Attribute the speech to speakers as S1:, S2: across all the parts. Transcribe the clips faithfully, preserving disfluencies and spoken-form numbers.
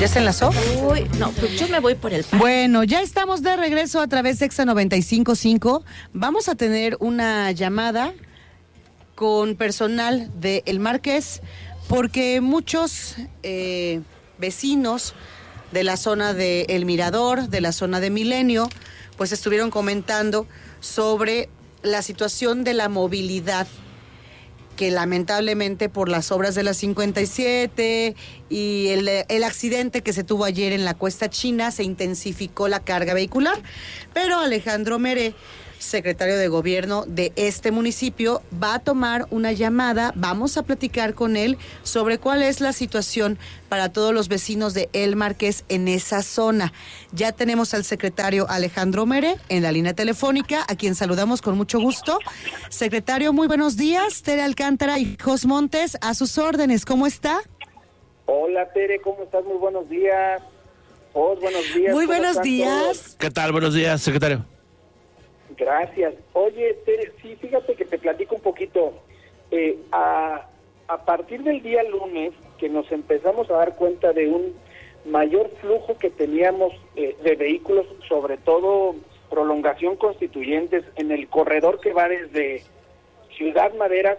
S1: ¿Ya se enlazó?
S2: Uy, no, pues yo me voy por el pan.
S1: Bueno, ya estamos de regreso a través de Exa noventa y cinco punto cinco. Vamos a tener una llamada con personal de El Marqués, porque muchos eh, vecinos de la zona de El Mirador, de la zona de Milenio, pues estuvieron comentando sobre la situación de la movilidad, que lamentablemente por las obras de la cincuenta y siete y el, el accidente que se tuvo ayer en la Cuesta China, se intensificó la carga vehicular. Pero Alejandro Meré, secretario de gobierno de este municipio, va a tomar una llamada. Vamos a platicar con él sobre cuál es la situación para todos los vecinos de El Marqués en esa zona. Ya tenemos al secretario Alejandro Meré en la línea telefónica, a quien saludamos con mucho gusto. Secretario, muy buenos días. Tere Alcántara y Jos Montes, a sus órdenes. ¿Cómo está?
S3: Hola, Tere, ¿cómo estás? Muy buenos días. Jos, buenos días.
S1: Muy buenos
S3: están
S1: días.
S3: todos?
S4: ¿Qué tal? Buenos días, secretario.
S3: Gracias. Oye, Tere, sí, fíjate que te platico un poquito. Eh, a, a partir del día lunes, que nos empezamos a dar cuenta de un mayor flujo que teníamos eh, de vehículos, sobre todo prolongación Constituyentes, en el corredor que va desde Ciudad Madera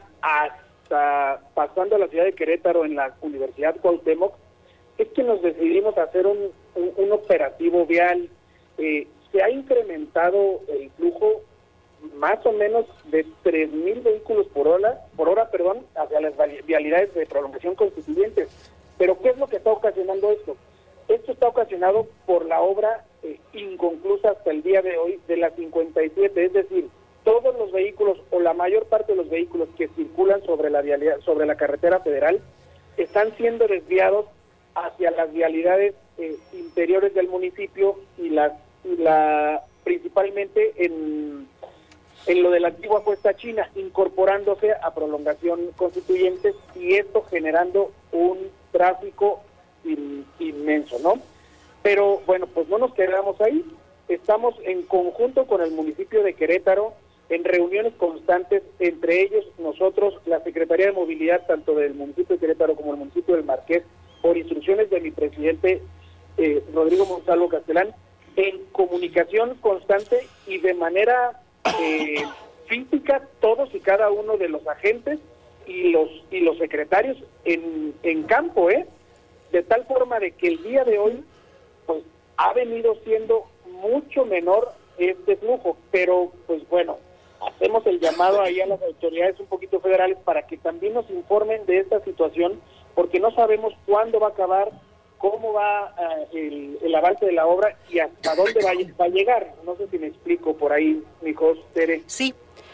S3: hasta pasando a la ciudad de Querétaro en la Universidad Cuauhtémoc, es que nos decidimos hacer un, un, un operativo vial. Eh, se ha incrementado el flujo más o menos de tres mil vehículos por hora, por hora, perdón, hacia las vialidades de prolongación Constituyentes. Pero ¿qué es lo que está ocasionando esto? Esto está ocasionado por la obra eh, inconclusa hasta el día de hoy de la cincuenta y siete, es decir, todos los vehículos o la mayor parte de los vehículos que circulan sobre la vialidad, sobre la carretera federal, están siendo desviados hacia las vialidades eh, interiores del municipio y las y la principalmente en, en lo de la antigua Cuesta China, incorporándose a prolongación Constituyentes, y esto generando un tráfico in, inmenso, ¿no? Pero bueno, pues no nos quedamos ahí. Estamos en conjunto con el municipio de Querétaro en reuniones constantes, entre ellos nosotros, la Secretaría de Movilidad, tanto del municipio de Querétaro como el municipio del Marqués, por instrucciones de mi presidente eh, Rodrigo Monsalvo Castelán, en comunicación constante y de manera eh, física, todos y cada uno de los agentes y los y los secretarios en, en campo, ¿eh? De tal forma de que el día de hoy pues ha venido siendo mucho menor este flujo, pero pues bueno, hacemos el llamado ahí a las autoridades un poquito federales para que también nos informen de esta situación, porque no sabemos cuándo va a acabar, cómo va uh, el, el avance de la obra y hasta dónde va, va a llegar. No sé si me explico por ahí, mi host, Tere.
S1: Sí.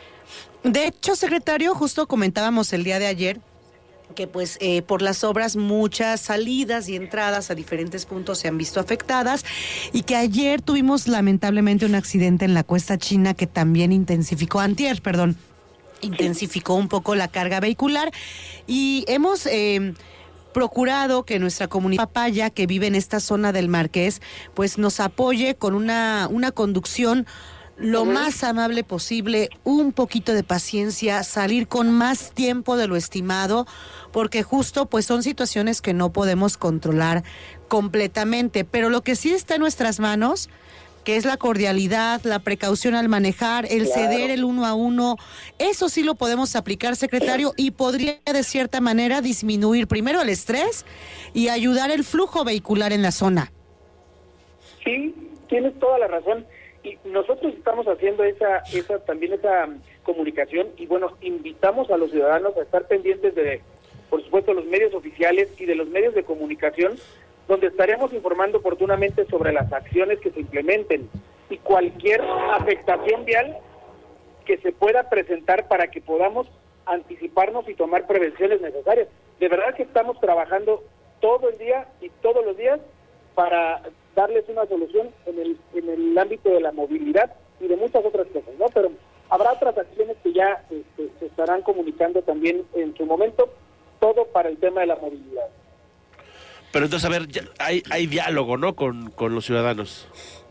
S1: De hecho, secretario, justo comentábamos el día de ayer que pues eh, por las obras muchas salidas y entradas a diferentes puntos se han visto afectadas, y que ayer tuvimos lamentablemente un accidente en la Cuesta China que también intensificó, antier, perdón, intensificó un poco la carga vehicular, y hemos... Eh, procurado que nuestra comunidad Papaya, que vive en esta zona del Marqués, pues nos apoye con una, una conducción lo uh-huh. más amable posible, un poquito de paciencia, salir con más tiempo de lo estimado, porque justo pues son situaciones que no podemos controlar completamente, pero lo que sí está en nuestras manos, que es la cordialidad, la precaución al manejar, el claro. ceder el uno a uno, eso sí lo podemos aplicar, secretario, y podría de cierta manera disminuir primero el estrés y ayudar el flujo vehicular en la zona.
S3: Sí, tienes toda la razón, y nosotros estamos haciendo esa, esa también esa comunicación, y bueno, invitamos a los ciudadanos a estar pendientes de, por supuesto, los medios oficiales y de los medios de comunicación, donde estaremos informando oportunamente sobre las acciones que se implementen y cualquier afectación vial que se pueda presentar para que podamos anticiparnos y tomar prevenciones necesarias. De verdad que estamos trabajando todo el día y todos los días para darles una solución en el en el ámbito de la movilidad y de muchas otras cosas, ¿no? Pero habrá otras acciones que ya este, se estarán comunicando también en su momento, todo para el tema de la movilidad.
S4: Pero entonces, a ver, ya hay hay diálogo, ¿no?, con, con los ciudadanos.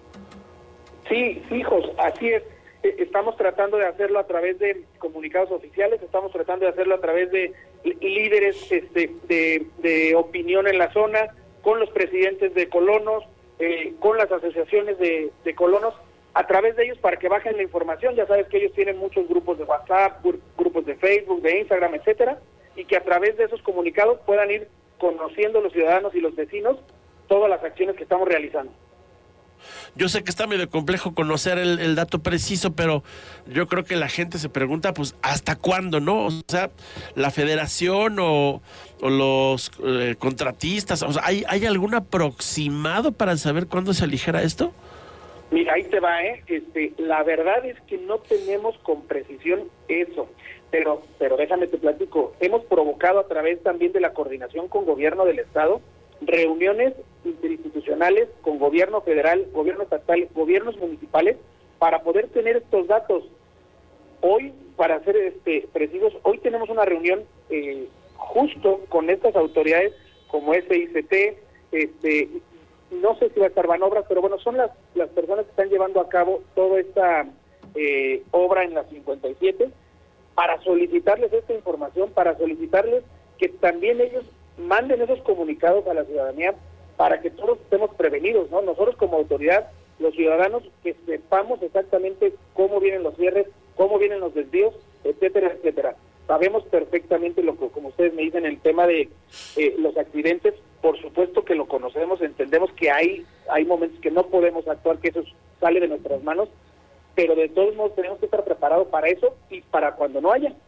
S3: Sí, hijos, así es. Estamos tratando de hacerlo a través de comunicados oficiales, estamos tratando de hacerlo a través de líderes este, de, de opinión en la zona, con los presidentes de colonos, eh, con las asociaciones de, de colonos, a través de ellos para que bajen la información. Ya sabes que ellos tienen muchos grupos de WhatsApp, grupos de Facebook, de Instagram, etcétera, y que a través de esos comunicados puedan ir conociendo los ciudadanos y los vecinos todas las acciones que estamos realizando.
S4: Yo sé que está medio complejo conocer el, el dato preciso, pero yo creo que la gente se pregunta, pues, ¿hasta cuándo, no? O sea, la federación o, o los eh, contratistas, o sea, ¿hay, ¿hay algún aproximado para saber cuándo se aligera esto?
S3: Mira, ahí te va, ¿eh? Este, la verdad es que no tenemos con precisión eso, pero, pero déjame te platico. Hemos provocado a través también de la coordinación con gobierno del Estado reuniones interinstitucionales con gobierno federal, gobierno estatal, gobiernos municipales, para poder tener estos datos. Hoy, para ser este, precisos, hoy tenemos una reunión eh, justo con estas autoridades como S I C T, este, no sé si va a estar Banobras, pero bueno, son las, las personas que están llevando a cabo toda esta eh, obra en la cincuenta y siete, para solicitarles esta información, para solicitarles que también ellos manden esos comunicados a la ciudadanía para que todos estemos prevenidos, ¿no? Nosotros como autoridad, los ciudadanos, que sepamos exactamente cómo vienen los cierres, cómo vienen los desvíos, etcétera, etcétera. Sabemos perfectamente lo que, como ustedes me dicen, el tema de eh, los accidentes, por supuesto que lo conocemos, entendemos que hay, hay momentos que no podemos actuar, que eso sale de nuestras manos, pero de todos modos tenemos que estar preparados para eso y para cuando no haya.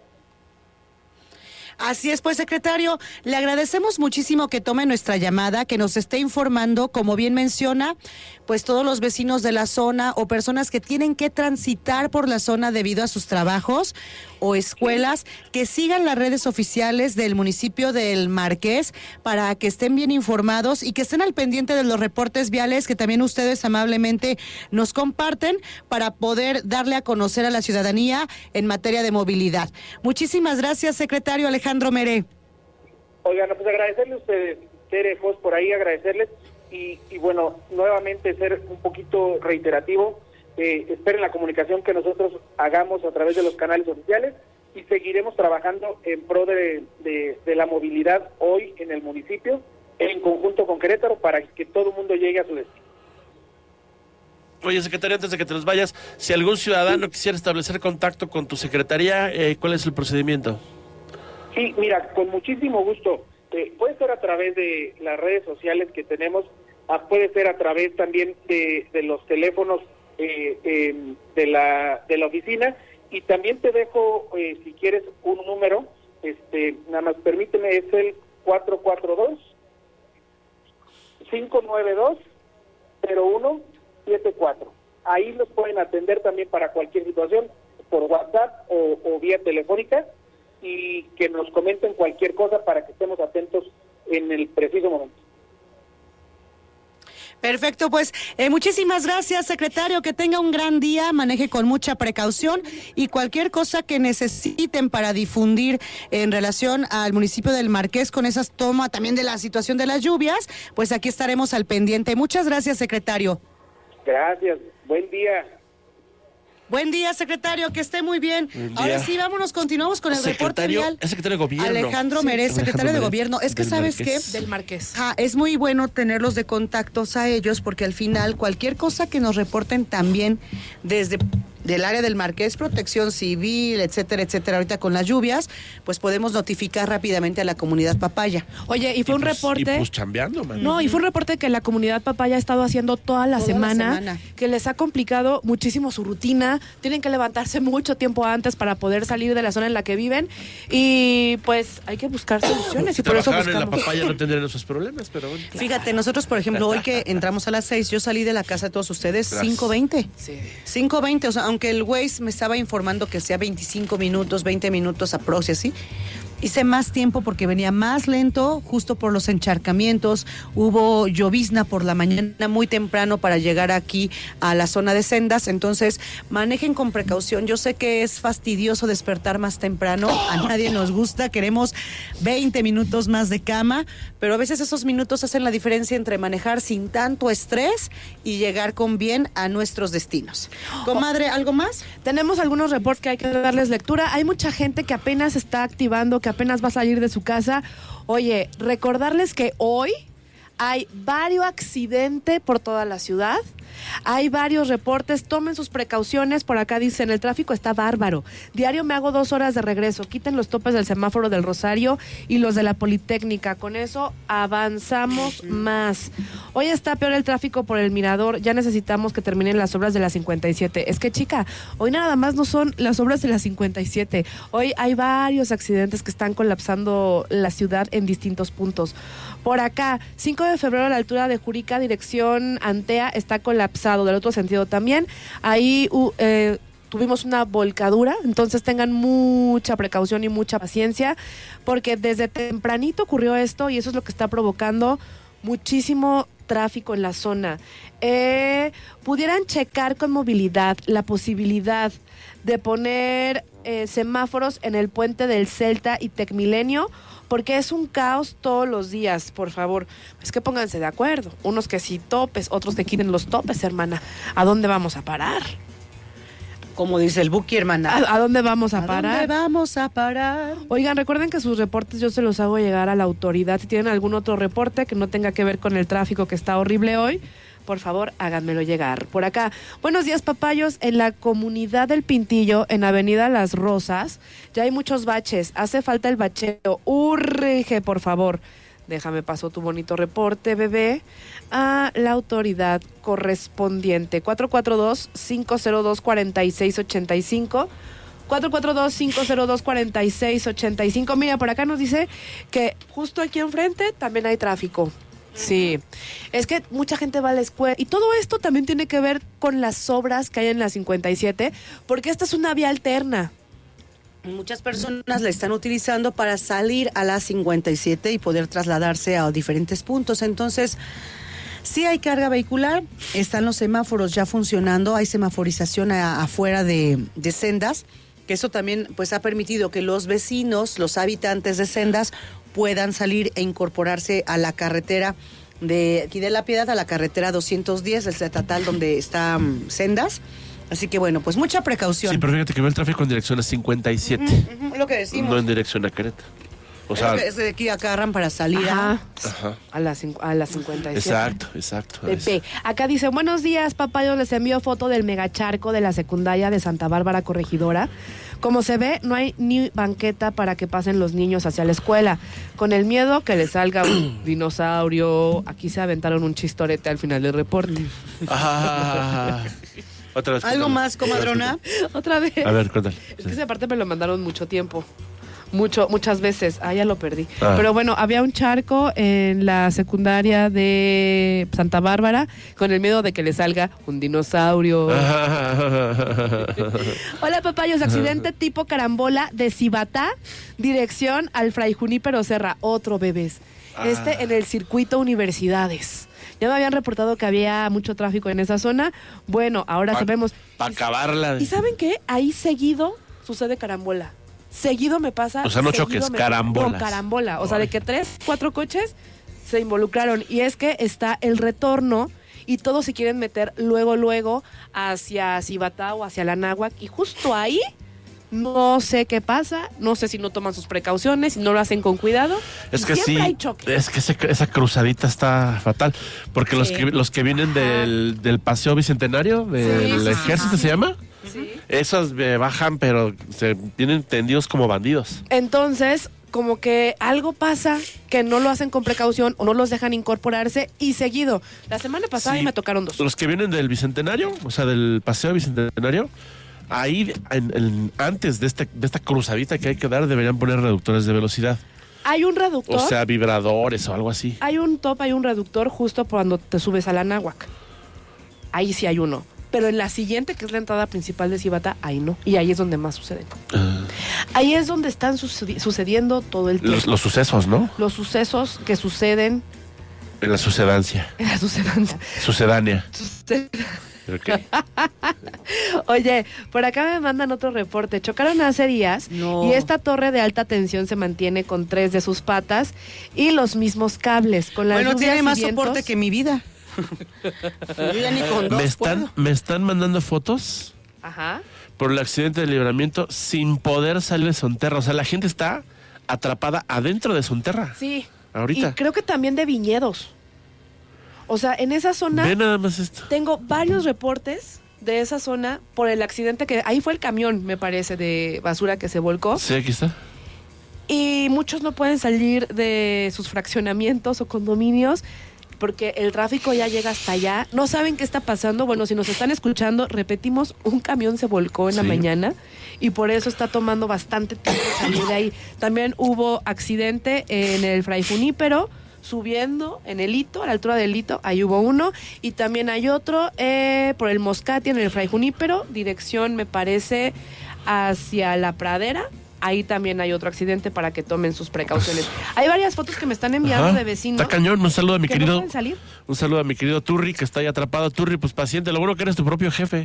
S1: Así es, pues, secretario, le agradecemos muchísimo que tome nuestra llamada, que nos esté informando, como bien menciona, pues todos los vecinos de la zona o personas que tienen que transitar por la zona debido a sus trabajos o escuelas, que sigan las redes oficiales del municipio del Marqués para que estén bien informados y que estén al pendiente de los reportes viales que también ustedes amablemente nos comparten para poder darle a conocer a la ciudadanía en materia de movilidad. Muchísimas gracias, secretario Alejandro Meré.
S3: Oigan, pues agradecerle a ustedes, Tere, Jos, por ahí agradecerles y, y bueno, nuevamente ser un poquito reiterativo. Eh, esperen la comunicación que nosotros hagamos a través de los canales oficiales y seguiremos trabajando en pro de, de, de la movilidad hoy en el municipio, en conjunto con Querétaro, para que todo el mundo llegue a su destino.
S4: Oye, secretario, antes de que te nos vayas, si algún ciudadano quisiera establecer contacto con tu secretaría, eh, ¿cuál es el procedimiento?
S3: Sí, mira, con muchísimo gusto. Eh, puede ser a través de las redes sociales que tenemos, ah, puede ser a través también de, de los teléfonos Eh, eh, de la de la oficina, y también te dejo, eh, si quieres, un número, este nada más permíteme, es el cuatro cuatro dos, cinco nueve dos, cero uno siete cuatro. Ahí los pueden atender también para cualquier situación, por WhatsApp o, o vía telefónica, y que nos comenten cualquier cosa para que estemos atentos en el preciso momento.
S1: Perfecto, pues eh, muchísimas gracias, secretario, que tenga un gran día, maneje con mucha precaución y cualquier cosa que necesiten para difundir en relación al municipio del Marqués con esas tomas también de la situación de las lluvias, pues aquí estaremos al pendiente. Muchas gracias, secretario.
S3: Gracias, buen día.
S1: Buen día, secretario, que esté muy bien. Ahora sí, vámonos, continuamos con el reporte vial.
S4: Es secretario de Gobierno.
S1: Alejandro
S4: sí,
S1: Meré, secretario
S4: Alejandro
S1: de Gobierno. Es que, ¿sabes
S4: Marqués.
S1: qué?
S2: Del Marqués.
S1: Ah, es muy bueno tenerlos de contactos a ellos porque al final cualquier cosa que nos reporten también desde del área del Marqués, protección civil, etcétera, etcétera, ahorita con las lluvias, pues podemos notificar rápidamente a la comunidad Papaya.
S2: Oye, y fue
S4: y
S2: un
S4: pues,
S2: reporte...
S4: Y pues chambeando, man.
S2: No, y fue un reporte que la comunidad Papaya ha estado haciendo toda la,
S1: Toda
S2: semana,
S1: la semana,
S2: que les ha complicado muchísimo su rutina, tienen que levantarse mucho tiempo antes para poder salir de la zona en la que viven, y pues hay que buscar soluciones, y
S4: Si
S2: por eso
S4: trabajaran en la
S2: buscamos...
S4: Papaya no tendrían esos problemas, pero bueno.
S1: Fíjate, nosotros, por ejemplo, hoy que entramos a las seis, yo salí de la casa de todos ustedes
S4: Gracias.
S1: cinco veinte.
S2: Sí.
S1: cinco veinte, o sea, aunque el Waze me estaba informando que sea veinticinco minutos, veinte minutos aprox y así, hice más tiempo porque venía más lento, justo por los encharcamientos. Hubo llovizna por la mañana muy temprano para llegar aquí a la zona de sendas, entonces manejen con precaución. Yo sé que es fastidioso despertar más temprano, a nadie nos gusta, queremos veinte minutos más de cama, pero a veces esos minutos hacen la diferencia entre manejar sin tanto estrés y llegar con bien a nuestros destinos. Comadre, ¿algo más?
S2: Tenemos algunos reportes que hay que darles lectura. Hay mucha gente que apenas está activando, que apenas va a salir de su casa. Oye, recordarles que hoy hay varios accidentes por toda la ciudad. Hay varios reportes, tomen sus precauciones. Por acá dicen, el tráfico está bárbaro. Diario me hago dos horas de regreso. Quiten los topes del semáforo del Rosario y los de la Politécnica. Con eso avanzamos más. Hoy está peor el tráfico por el Mirador. Ya necesitamos que terminen las obras de la cincuenta y siete. Es que, chica, hoy nada más no son las obras de la cincuenta y siete. Hoy hay varios accidentes que están colapsando la ciudad en distintos puntos. Por acá, cinco de febrero a la altura de Jurica, dirección Antea, está colapsado. Del otro sentido también. Ahí uh, eh, tuvimos una volcadura, entonces tengan mucha precaución y mucha paciencia, porque desde tempranito ocurrió esto y eso es lo que está provocando muchísimo tráfico en la zona. Eh, pudieran checar con movilidad la posibilidad de poner eh, semáforos en el puente del Celta y Tecmilenio, porque es un caos todos los días, por favor. Es que pónganse de acuerdo. Unos que sí topes, otros que quiten los topes, hermana. ¿A dónde vamos a parar?
S1: Como dice el Buki, hermana.
S2: ¿A, a dónde vamos a,
S1: ¿A
S2: parar?
S1: dónde vamos a parar?
S2: Oigan, recuerden que sus reportes yo se los hago llegar a la autoridad. Si tienen algún otro reporte que no tenga que ver con el tráfico que está horrible hoy, por favor, háganmelo llegar. Por acá, buenos días, papayos. En la comunidad del Pintillo, en Avenida Las Rosas, ya hay muchos baches. Hace falta el bacheo. Urge, por favor. Déjame paso tu bonito reporte, bebé, a la autoridad correspondiente. cuatro cuatro dos, cinco cero dos, cuatro seis ocho cinco. cuatro cuatro dos, cinco cero dos, cuatro seis ocho cinco. Mira, por acá nos dice que justo aquí enfrente también hay tráfico. Sí, es que mucha gente va a la escuela y todo esto también tiene que ver con las obras que hay en la cincuenta y siete, porque esta es una vía alterna.
S1: Muchas personas la están utilizando para salir a la cincuenta y siete y poder trasladarse a diferentes puntos. Entonces, sí hay carga vehicular, están los semáforos ya funcionando, hay semaforización a, afuera de, de sendas, que eso también pues ha permitido que los vecinos, los habitantes de sendas, puedan salir e incorporarse a la carretera de aquí de La Piedad, a la carretera doscientos diez, el estatal donde están um, sendas. Así que bueno, pues mucha precaución.
S4: Sí, pero fíjate que veo el tráfico en dirección a cincuenta y siete.
S1: Uh-huh, uh-huh, lo que decimos.
S4: No en dirección a Querétaro. O sea,
S1: es de aquí agarran para salir
S2: Ajá.
S1: a...
S4: Ajá.
S2: A la, a la cincuenta y siete.
S4: Exacto, exacto.
S2: De P. Acá dice, buenos días, papayos, les envío foto del megacharco de la secundaria de Santa Bárbara Corregidora. Como se ve, no hay ni banqueta para que pasen los niños hacia la escuela. Con el miedo que les salga un dinosaurio. Aquí se aventaron un chistorete al final del reporte.
S4: Ah, otra vez.
S1: ¿Algo
S4: cuéntale.
S1: más, comadrona?
S2: Otra vez.
S4: A ver, cuéntale.
S2: Es que esa parte me lo mandaron mucho tiempo. Mucho, muchas veces. Ah, ya lo perdí.
S4: Ah.
S2: Pero bueno, había un charco en la secundaria de Santa Bárbara con el miedo de que le salga un dinosaurio. Hola, papayos. Accidente tipo carambola de Cibatá, dirección al Fray Junípero Serra. Otro, bebés. Este
S4: Ah.
S2: en el circuito Universidades. Ya me habían reportado que había mucho tráfico en esa zona. Bueno, ahora
S4: Pa-
S2: sabemos.
S4: Para acabarla.
S2: ¿Y saben qué? Ahí seguido sucede carambola. Seguido me pasa.
S4: O sea, no
S2: seguido
S4: choques,
S2: me-
S4: carambolas.
S2: No, carambola. O sea,
S4: Ay.
S2: de que tres, cuatro coches se involucraron. Y es que está el retorno y todos se quieren meter luego, luego hacia Cibatá o hacia la Náhuac. Y justo ahí, no sé qué pasa. No sé si no toman sus precauciones, si no lo hacen con cuidado.
S4: Es
S2: y
S4: que
S2: siempre
S4: sí,
S2: hay choque.
S4: es que ese- esa cruzadita está fatal. Porque los
S1: Sí.
S4: que los que vienen del, del Paseo Bicentenario, del
S2: Sí, sí,
S4: ejército,
S2: sí.
S4: ¿se llama?
S2: Sí.
S4: Esos eh, bajan, pero se vienen tendidos como bandidos.
S2: Entonces, como que algo pasa que no lo hacen con precaución o no los dejan incorporarse y seguido. La semana pasada
S4: Sí.
S2: y me tocaron dos.
S4: Los que vienen del Bicentenario, o sea, del Paseo Bicentenario, ahí en- en- antes de, este, de esta cruzadita que hay que dar, deberían poner reductores de velocidad.
S2: Hay un reductor.
S4: O sea, vibradores o algo así.
S2: Hay un top, hay un reductor justo cuando te subes a la Náhuac. Ahí sí hay uno. Pero en la siguiente, que es la entrada principal de Cibatá, ahí no. Y ahí es donde más suceden.
S4: Ah,
S2: Ahí es donde están sucedi- sucediendo todo el tiempo.
S4: los, los sucesos, ¿no?
S2: Los sucesos que suceden
S4: En la sucedancia.
S2: en la sucedancia.
S4: Sucedánea. Ok.
S2: Oye, por acá me mandan otro reporte. Chocaron hace días
S1: No.
S2: y esta torre de alta tensión se mantiene con tres de sus patas y los mismos cables. Con las
S1: Bueno,
S2: lluvias
S1: tiene
S2: y
S1: más
S2: vientos-
S1: soporte que mi vida. Yo ya ni con dos
S4: Me están,
S1: puedo.
S4: me están mandando fotos
S2: Ajá.
S4: por el accidente de libramiento sin poder salir de Sonterra. O sea, la gente está atrapada adentro de Sonterra.
S2: Sí.
S4: Ahorita.
S2: Y creo que también de viñedos. O sea, en esa zona
S4: Ve nada más esto.
S2: tengo varios reportes de esa zona por el accidente que... Ahí fue el camión, me parece, de basura que se volcó.
S4: Sí, aquí está.
S2: Y muchos no pueden salir de sus fraccionamientos o condominios porque el tráfico ya llega hasta allá. No saben qué está pasando. Bueno, si nos están escuchando, repetimos, un camión se volcó en
S4: Sí.
S2: la mañana y por eso está tomando bastante tiempo salir de ahí. También hubo accidente en el Fray Junípero, subiendo en el Hito, a la altura del Hito, ahí hubo uno, y también hay otro eh, por el Moscati en el Fray Junípero, dirección me parece hacia la Pradera, ahí también hay otro accidente para que tomen sus precauciones. Hay varias fotos que me están enviando
S4: Ajá.
S2: de vecinos.
S4: Está cañón. Un saludo a mi
S2: que no
S4: querido.
S2: pueden salir.
S4: Un saludo a mi querido Turri, que está ahí atrapado. Turri, pues paciente. Lo bueno que eres tu propio jefe.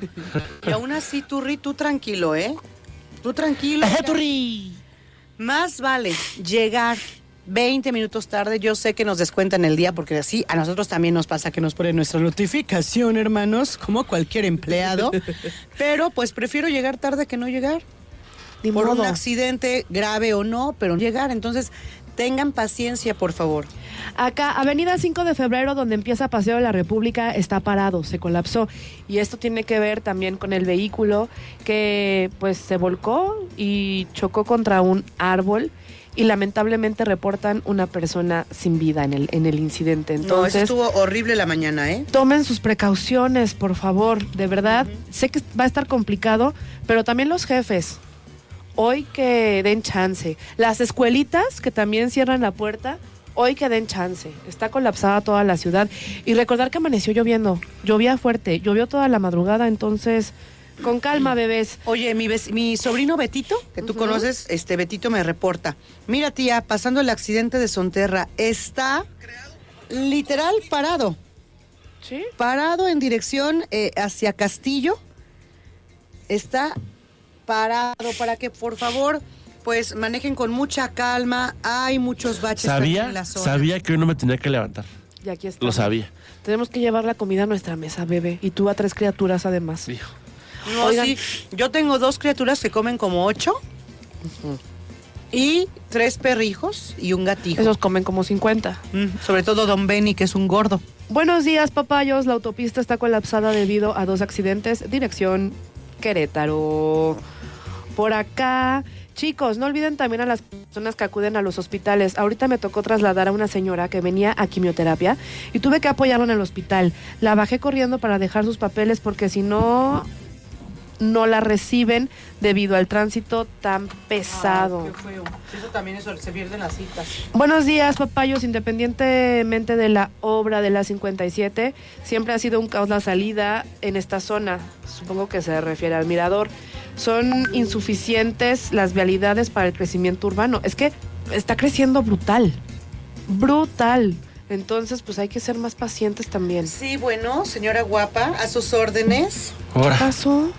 S1: Y aún así, Turri, tú tranquilo, ¿eh? Tú tranquilo.
S4: Ajá,
S1: mira.
S4: Turri.
S1: Más vale llegar veinte minutos tarde. Yo sé que nos descuentan el día porque así a nosotros también nos pasa que nos ponen nuestra notificación, hermanos, como cualquier empleado. Pero pues prefiero llegar tarde que no llegar.
S2: Ni
S1: Por
S2: modo.
S1: un accidente grave o no, pero llegar. Entonces, tengan paciencia, por favor.
S2: Acá, Avenida cinco de febrero, donde empieza Paseo de la República, está parado, se colapsó. Y esto tiene que ver también con el vehículo que pues se volcó y chocó contra un árbol. Y lamentablemente reportan una persona sin vida en el, en el incidente.
S1: No, eso
S2: Entonces,
S1: estuvo horrible la mañana, ¿eh?
S2: tomen sus precauciones, por favor. De verdad, sé que va a estar complicado, pero también los jefes. Hoy que den chance. Las escuelitas que también cierran la puerta, hoy que den chance. Está colapsada toda la ciudad. Y recordar que amaneció lloviendo. Llovía fuerte, llovió toda la madrugada, entonces, con calma, bebés.
S1: Oye, mi, vec- mi sobrino Betito, que tú
S2: Ujú.
S1: conoces, este Betito me reporta. Mira, tía, pasando el accidente de Sonterra, está literal parado.
S2: ¿Sí?
S1: Parado en dirección eh, hacia Castillo. Está parado para que, por favor, pues manejen con mucha calma. Hay muchos baches aquí en
S4: Sabía,
S1: la zona.
S4: sabía que hoy no me tenía que levantar.
S2: Y aquí está.
S4: Lo sabía.
S2: Tenemos que llevar la comida a nuestra mesa, bebé. Y tú a tres criaturas además.
S4: Hijo.
S1: No,
S2: Oigan.
S1: sí, yo tengo dos criaturas que comen como ocho. Y tres perrijos y un gatito.
S2: Esos comen como cincuenta.
S1: Mm, sobre todo Don Benny, que es un gordo.
S2: Buenos días, papayos. La autopista está colapsada debido a dos accidentes. Dirección Querétaro. Por acá. Chicos, no olviden también a las personas que acuden a los hospitales. Ahorita me tocó trasladar a una señora que venía a quimioterapia y tuve que apoyarla en el hospital. La bajé corriendo para dejar sus papeles porque si no, no la reciben debido al tránsito tan pesado.
S1: Ay, qué feo. Eso también eso, se pierden las citas.
S2: Buenos días, papayos. Independientemente de la obra de la cincuenta y siete, siempre ha sido un caos la salida en esta zona. Supongo que se refiere al mirador. Son insuficientes las vialidades para el crecimiento urbano. Es que está creciendo brutal. Brutal. Entonces, pues hay que ser más pacientes también.
S1: Sí, bueno, señora guapa, a sus órdenes.
S2: ¿Qué
S4: Ahora.
S2: pasó?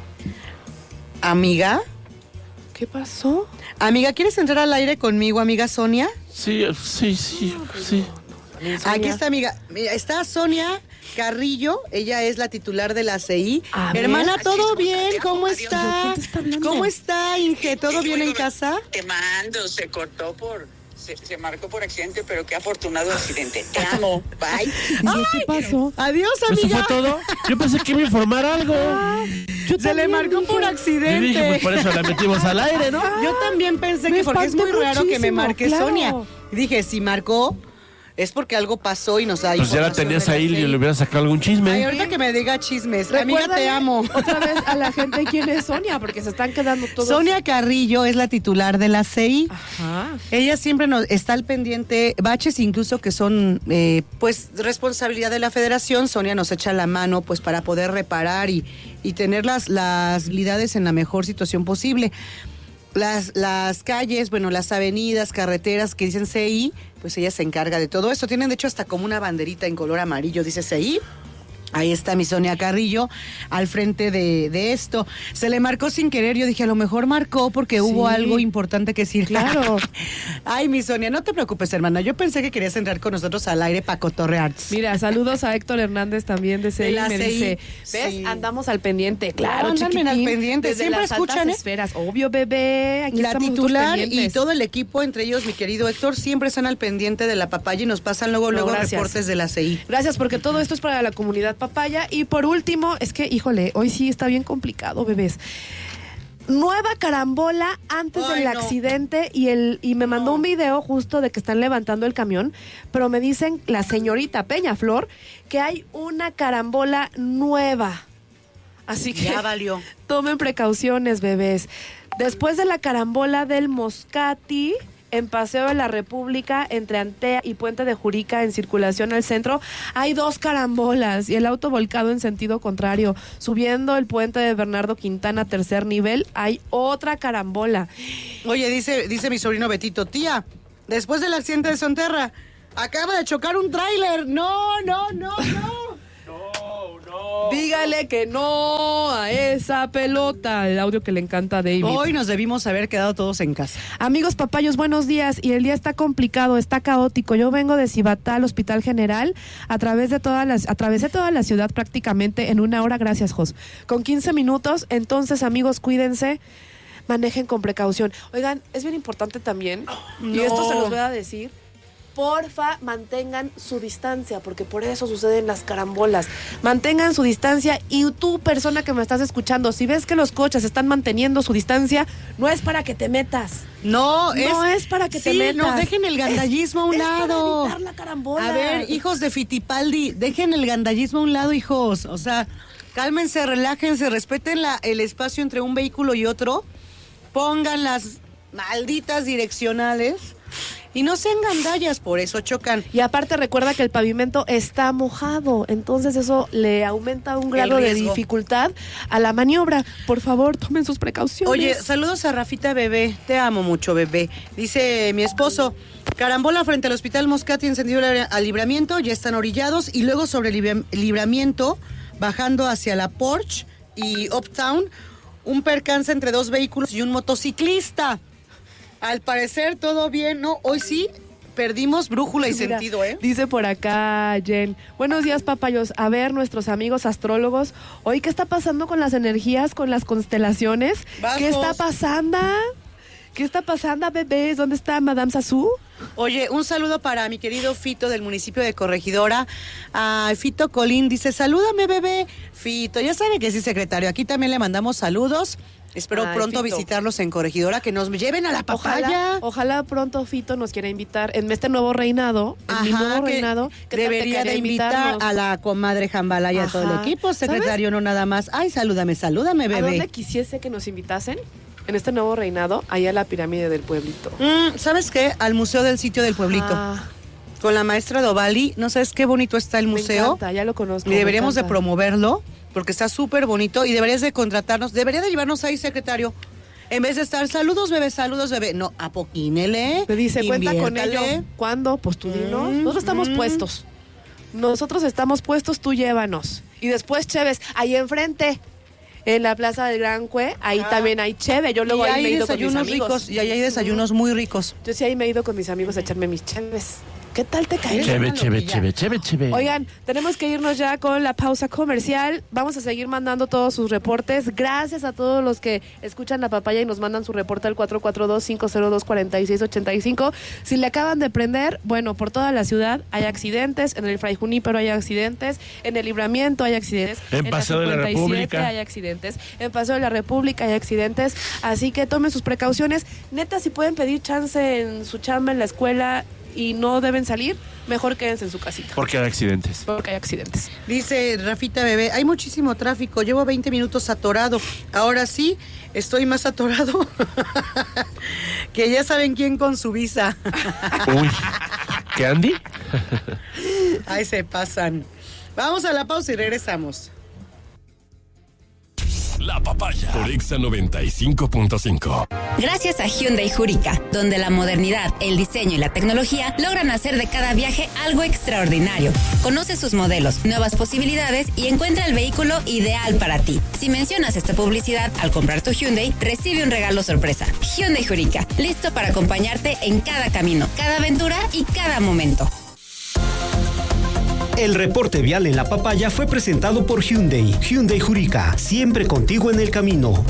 S1: Amiga.
S2: ¿Qué pasó?
S1: Amiga, ¿quieres entrar al aire conmigo, amiga Sonia?
S4: Sí, sí, sí, sí.
S1: Aquí está, amiga. Mira, está Sonia Carrillo, ella es la titular de la C I.
S2: A ver.
S1: Hermana, ¿todo
S5: Aquí,
S1: bien?
S5: adiós,
S1: ¿Cómo
S5: adiós.
S1: está?
S2: ¿Quién te está hablando?
S1: ¿Cómo está, Inge? ¿Todo bien en casa?
S5: Te mando, se cortó por, se, se marcó por accidente, pero qué afortunado accidente. Te amo, bye.
S2: ¿Qué pasó?
S1: Adiós,
S4: ¿Eso
S1: amiga.
S4: fue todo? Yo pensé que iba a informar algo.
S2: Yo
S1: Se le
S2: también
S1: marcó
S2: dije.
S1: por
S4: Y
S1: accidente.
S4: dije, pues por eso la metimos al aire, ¿no?
S1: Yo también pensé
S2: Me
S1: que porque es muy
S2: espanté
S1: raro que me
S2: muchísimo,
S1: marque
S2: claro.
S1: Sonia. Y dije, si marcó, es porque algo pasó y nos da
S4: Pues ya la
S1: información
S4: tenías
S1: de la
S4: ahí
S1: C I.
S4: y le hubieras sacado algún
S1: Ay,
S4: chisme.
S1: ahorita que me diga chismes. Amiga,
S2: Recuérdale
S1: te amo.
S2: Otra vez a la gente quién es Sonia, porque se están quedando todos.
S1: Sonia Carrillo es la titular de la C I.
S2: Ajá.
S1: Ella siempre nos está al pendiente, baches incluso que son eh, pues responsabilidad de la federación. Sonia nos echa la mano pues para poder reparar y, y tener las, las vialidades en la mejor situación posible. Las, las calles, bueno, las avenidas, carreteras que dicen C I, pues ella se encarga de todo esto. Tienen de hecho hasta como una banderita en color amarillo, dice C I. Ahí está mi Sonia Carrillo al frente de, de esto. Se le marcó sin querer, yo dije, a lo mejor marcó porque sí. hubo algo importante que decir.
S2: Claro.
S1: Ay, mi Sonia, no te preocupes, hermana. Yo pensé que querías entrar con nosotros al aire para cotorrear.
S2: Mira, saludos a Héctor Hernández también de C I. Me
S1: C I.
S2: dice, ¿ves? Sí. Andamos al pendiente. Claro,
S1: no, andan al pendiente.
S2: Desde
S1: Siempre
S2: las
S1: escuchan, ¿eh?
S2: esferas. Obvio, bebé. Aquí
S1: la titular y todo el equipo, entre ellos mi querido Héctor, siempre están al pendiente de la papaya y nos pasan luego, luego no, reportes de la C I.
S2: Gracias, porque todo esto es para la comunidad papaya. Y por último, es que, híjole, hoy sí está bien complicado, bebés. Nueva carambola antes Ay, del no. accidente y el y me mandó no. un video justo de que están levantando el camión, pero me dicen la señorita Peñaflor que hay una carambola nueva. Así que
S1: ya valió.
S2: Tomen precauciones, bebés. Después de la carambola del Moscati, en Paseo de la República, entre Antea y Puente de Jurica, en circulación al centro, hay dos carambolas y el auto volcado en sentido contrario. Subiendo el puente de Bernardo Quintana, tercer nivel, hay otra carambola.
S1: Oye, dice, dice mi sobrino Betito, tía, después del accidente de Sonterra, acaba de chocar un tráiler. No, no, no, no.
S2: Dígale que no a esa pelota. El audio que le encanta a David.
S1: Hoy nos debimos haber quedado todos en casa.
S2: Amigos papayos, buenos días. Y el día está complicado, está caótico. Yo vengo de Cibatá, Hospital General, a través de todas las, atravesé toda la ciudad prácticamente en una hora, gracias, Jos. Con quince minutos. Entonces, amigos, cuídense, manejen con precaución. Oigan, es bien importante también, no. y esto se los voy a decir. Porfa, mantengan su distancia, porque por eso suceden las carambolas. Mantengan su distancia y tú, persona que me estás escuchando, si ves que los coches están manteniendo su distancia, no es para que te metas.
S1: No,
S2: no
S1: es,
S2: es para que
S1: sí,
S2: te metas.
S1: No, dejen el gandallismo es, a un
S2: es
S1: lado.
S2: Para evitar la carambola.
S1: A ver, hijos de Fitipaldi, dejen el gandallismo a un lado, hijos. O sea, cálmense, relájense, respeten la, el espacio entre un vehículo y otro. Pongan las malditas direccionales. Y no sean gandallas, por eso chocan.
S2: Y aparte recuerda que el pavimento está mojado, entonces eso le aumenta un grado de dificultad a la maniobra. Por favor, tomen sus precauciones.
S1: Oye, saludos a Rafita Bebé, te amo mucho, bebé. Dice mi esposo, carambola frente al Hospital Moscati, encendido al Libramiento, ya están orillados, y luego sobre el Libramiento, bajando hacia la Porsche y Uptown, un percance entre dos vehículos y un motociclista. Al parecer todo bien, ¿no? Hoy sí perdimos brújula y Mira, sentido, ¿eh?
S2: Dice por acá Jen, buenos días papayos, a ver nuestros amigos astrólogos, hoy ¿qué está pasando con las energías, con las constelaciones? Vamos. ¿Qué está pasando? ¿Qué está pasando, bebés? ¿Dónde está Madame Sassou?
S1: Oye, un saludo para mi querido Fito del municipio de Corregidora. Uh, Fito Colín dice, salúdame, bebé. Fito, ya sabe que sí, secretario. Aquí también le mandamos saludos. Espero Ay, pronto Fito. visitarlos en Corregidora, que nos lleven a la papaya.
S2: Ojalá, ojalá pronto Fito nos quiera invitar en este nuevo reinado. En Ajá, mi nuevo que reinado.
S1: Que debería de invitar a la comadre Jambala y a todo el equipo, secretario, ¿sabes? No nada más. Ay, salúdame, salúdame, bebé.
S2: ¿A dónde quisiese que nos invitasen? En este nuevo reinado, allá a la pirámide del pueblito.
S1: Mm, ¿Sabes qué? Al Museo del Sitio del Pueblito. Ah. Con la maestra Dovali. ¿No sabes qué bonito está el museo?
S2: Me encanta, ya lo conozco.
S1: Y deberíamos de promoverlo, porque está súper bonito. Y deberías de contratarnos, debería de llevarnos ahí, secretario. En vez de estar, saludos, bebé, saludos, bebé. No, apoquínele.
S2: Me dice, cuenta con ello. ¿Cuándo? Pues tú dinos. Mm, Nosotros estamos mm. puestos. Nosotros estamos puestos, tú llévanos. Y después, Chévez, ahí enfrente. En la Plaza del Gran Cue, ahí ah. también hay cheve. Yo luego
S1: y
S2: ahí me he ido con mis amigos.
S1: Ricos, y ahí hay desayunos muy ricos.
S2: Yo sí ahí me he ido con mis amigos a echarme mis cheves. ¿Qué tal te cae?
S4: Cheve, cheve, cheve, cheve, cheve.
S2: Oigan, tenemos que irnos ya con la pausa comercial. Vamos a seguir mandando todos sus reportes. Gracias a todos los que escuchan La Papaya y nos mandan su reporte al cuatro cuatro dos, cinco cero dos, cuatro seis ocho cinco. Si le acaban de prender, bueno, por toda la ciudad hay accidentes. En el Fray Junípero hay accidentes. En el Libramiento hay accidentes.
S4: En, en Paseo de la República
S2: hay accidentes. En Paseo de la República hay accidentes. Así que tomen sus precauciones. Neta, si pueden pedir chance en su chamba, en la escuela, y no deben salir, mejor quédense en su casita.
S4: Porque hay accidentes.
S2: Porque hay accidentes.
S1: Dice Rafita Bebé, hay muchísimo tráfico, llevo veinte minutos atorado. Ahora sí, estoy más atorado que ya saben quién con su visa.
S4: Uy, ¿qué, Andy?
S1: Ahí se pasan. Vamos a la pausa y regresamos.
S6: La Papaya por Exa noventa y cinco punto cinco.
S7: Gracias a Hyundai Jurica, donde la modernidad, el diseño y la tecnología logran hacer de cada viaje algo extraordinario. Conoce sus modelos, nuevas posibilidades y encuentra el vehículo ideal para ti. Si mencionas esta publicidad al comprar tu Hyundai, recibe un regalo sorpresa. Hyundai Jurica, listo para acompañarte en cada camino, cada aventura y cada momento.
S8: El reporte vial en La Papaya fue presentado por Hyundai. Hyundai Jurica, siempre contigo en el camino.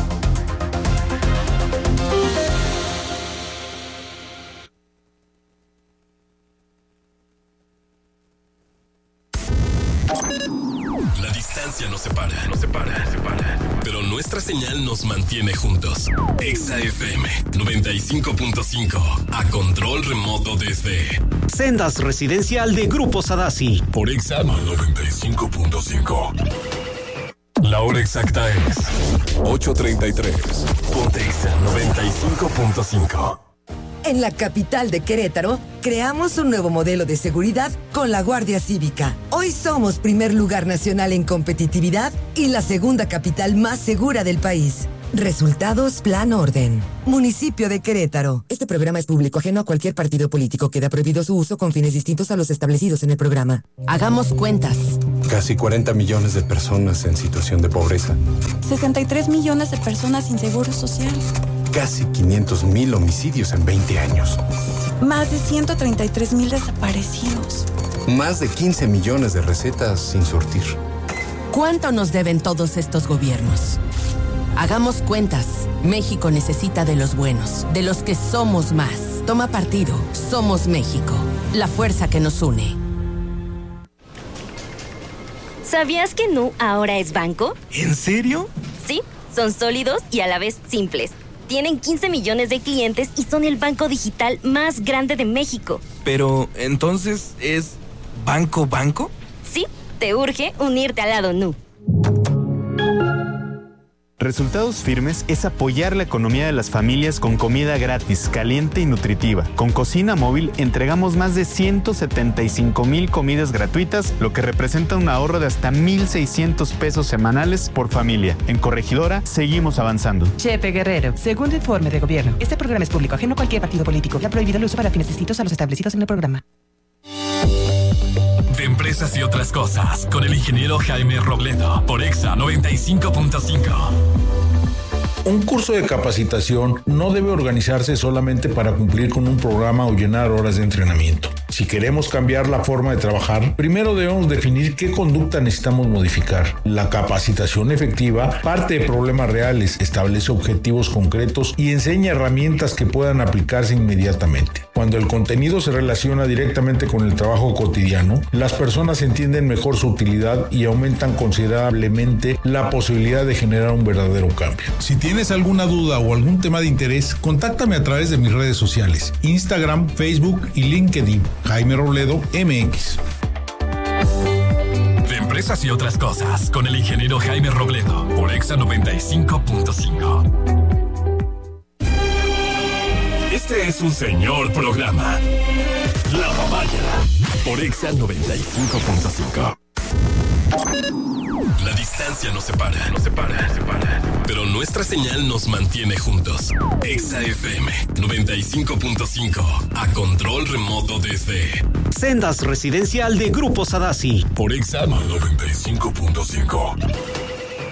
S6: La distancia nos separa, nos separa, nos separa. Pero nuestra señal nos mantiene juntos. Exa F M noventa y cinco punto cinco. A control remoto desde
S8: Sendas Residencial de Grupo Sadasi.
S6: Por Exa noventa y cinco punto cinco. La hora exacta es ocho treinta y tres. Ponte Exa noventa y cinco punto cinco.
S9: En la capital de Querétaro, creamos un nuevo modelo de seguridad con la Guardia Cívica. Hoy somos primer lugar nacional en competitividad y la segunda capital más segura del país. Resultados Plan Orden. Municipio de Querétaro. Este programa es público, ajeno a cualquier partido político. Queda prohibido su uso con fines distintos a los establecidos en el programa. Hagamos cuentas.
S10: Casi cuarenta millones de personas en situación de pobreza.
S11: sesenta y tres millones de personas sin seguro social.
S10: Casi quinientos mil homicidios en veinte años.
S11: Más de ciento treinta y tres mil desaparecidos.
S10: Más de quince millones de recetas sin surtir.
S9: ¿Cuánto nos deben todos estos gobiernos? Hagamos cuentas. México necesita de los buenos, de los que somos más. Toma partido. Somos México. La fuerza que nos une.
S12: ¿Sabías que Nu ahora es banco?
S13: ¿En serio?
S12: Sí, son sólidos y a la vez simples. Tienen quince millones de clientes y son el banco digital más grande de México.
S13: Pero, ¿entonces es banco banco?
S12: Sí, te urge unirte al lado Nu.
S14: Resultados Firmes es apoyar la economía de las familias con comida gratis, caliente y nutritiva. Con Cocina Móvil entregamos más de ciento setenta y cinco mil comidas gratuitas, lo que representa un ahorro de hasta mil seiscientos pesos semanales por familia. En Corregidora seguimos avanzando.
S15: Chepe Guerrero, segundo informe de gobierno. Este programa es público, ajeno a cualquier partido político. Ha prohibido el uso para fines distintos a los establecidos en el programa.
S6: De empresas y otras cosas, con el ingeniero Jaime Robledo, por Exa noventa y cinco punto cinco.
S16: Un curso de capacitación no debe organizarse solamente para cumplir con un programa o llenar horas de entrenamiento. Si queremos cambiar la forma de trabajar, primero debemos definir qué conducta necesitamos modificar. La capacitación efectiva parte de problemas reales, establece objetivos concretos y enseña herramientas que puedan aplicarse inmediatamente. Cuando el contenido se relaciona directamente con el trabajo cotidiano, las personas entienden mejor su utilidad y aumentan considerablemente la posibilidad de generar un verdadero cambio. Si tienes alguna duda o algún tema de interés, contáctame a través de mis redes sociales, Instagram, Facebook y LinkedIn. Jaime Robledo, M X.
S6: De empresas y otras cosas, con el ingeniero Jaime Robledo, por Exa noventa y cinco punto cinco. Este es un señor programa. La Papaya, por Exa noventa y cinco punto cinco. La distancia nos separa, nos separa, nos separa. Pero nuestra señal nos mantiene juntos. Exa F M noventa y cinco punto cinco. A control remoto desde
S8: Sendas Residencial de Grupo Sadasi.
S6: Por Exa noventa y cinco punto cinco.